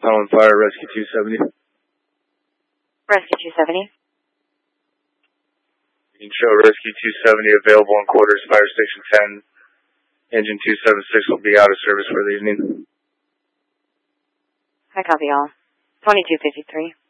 Tunnel and Fire, Rescue 270. Rescue 270. You can show Rescue 270 available in quarters, Fire Station 10. Engine 276 will be out of service for the evening. I copy all. 2253.